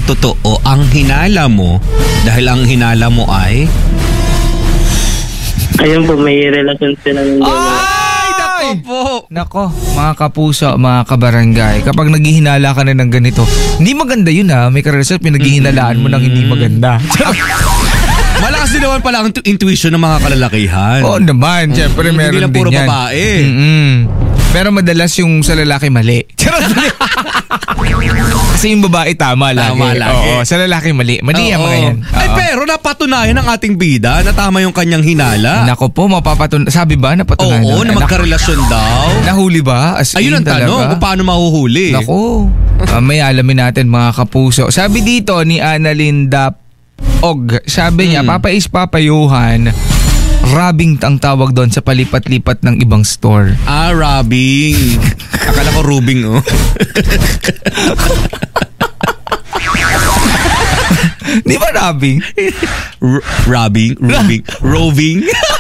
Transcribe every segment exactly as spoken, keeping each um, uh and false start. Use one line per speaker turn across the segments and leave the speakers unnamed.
totoo ang hinala mo dahil ang hinala mo ay...
Ayun po, may relasyon sila ng dalawa.
Ay, nako po.
Nako, mga kapuso, mga kabarangay, kapag naghihinala ka na ng ganito, hindi maganda yun ha. May karelasyon, pinaghihinalaan mo ng hindi maganda.
Malakas din naman pala ang intuition ng mga kalalakihan.
Oo naman, syempre
Mm,
meron
hindi lang
din
puro
yan.
babae.
Mm-mm. Pero madalas yung sa lalaki mali. Kasi yung babae tama lagi.
Tama lagi.
Oo, sa lalaki mali. Mali ang
Oo.
mga yan.
Ay,
Oo.
pero napatunayan ng ating bida na tama yung kanyang hinala.
Nako po, mapapatun... Sabi ba, napatunayan
Oo, na
Nak-
magkarelasyon daw.
Nahuli ba? As
Ayun
in
ang tanong,
talaga?
kung paano mahuhuli.
Nako. Uh, may alamin natin mga kapuso. Sabi dito ni Analinda Og, sabi niya,
Hmm.
Papa is papayuhan, rubbing ang tawag doon sa palipat-lipat ng ibang store.
Ah, rubbing. Akala ko rubing, oh.
Di ba rubbing?
R- rubbing, rubbing, roving.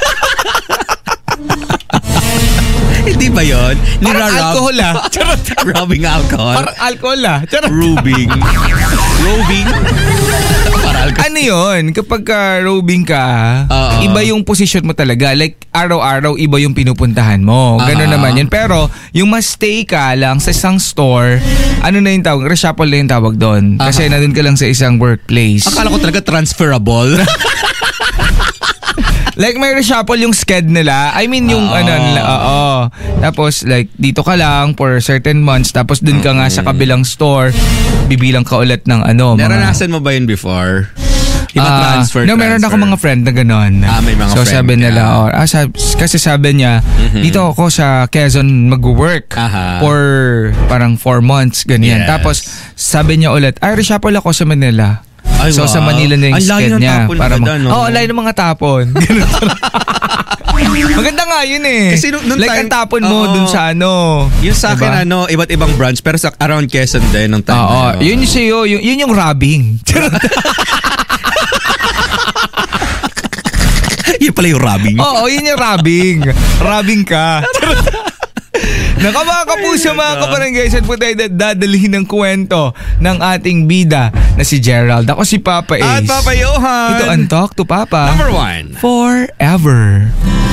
Hindi ba yun?
Parang alcohol ah. Charot.
Rubbing alcohol.
Parang alcohol ah. Charot.
Rubing. Roving. Parang alcohol.
Ano yun? Kapag ka roving ka,
Oo.
iba yung position mo talaga. Like, araw-araw, iba yung pinupuntahan mo. Ganun
Oo.
naman yun. Pero, yung mas stay ka lang sa isang store, ano na yung tawag? Reshuffle na yung tawag doon. Kasi
Aha.
nandun ka lang sa isang workplace.
Akala ko talaga transferable.
Like, may reshuffle yung sked nila. I mean, yung
Oo.
ano nila. Oo. Tapos, like, dito ka lang for certain months. Tapos, dun ka nga sa kabilang store. Bibilang ka ulit ng ano. mga-
Naranasan mo ba yun before? Iba
Ah,
transfer,
no, meron ako
transfer.
mga friend na gano'n.
Ah, may mga
so,
friend
sabi
ka.
nila, oh, ah, sab- kasi sabi niya, dito ako sa Quezon mag-work
Aha.
for parang four months, ganyan.
Yes.
Tapos, sabi niya ulit, ay, reshuffle ako sa Manila.
Ay,
so,
wow.
sa Manila na yung
Ang layo
sked
ng
niya.
tapon
Para
mo
ma-
dyan, no?
Oo, oh, layo ng mga tapon. Maganda nga yun eh.
Kasi nung- nung
like,
time-
ang tapon mo
Oo.
dun sa ano.
Yung sa akin,
Diba?
ano, iba't ibang branch, pero sa around Quezon din nung time
Oo,
na yun.
yun yung sa'yo, yun, yun yung rubbing.
Yun pala yung rubbing.
Oo, yun yung rubbing. Rubbing ka. Naka mga kapuso, mga kabarangay, saan po tayo dadalhin ng kwento ng ating bida na si Gerald. Ako si Papa Ace.
At Papa Johan.
Ito ang Talk to Papa.
Number one.
Forever.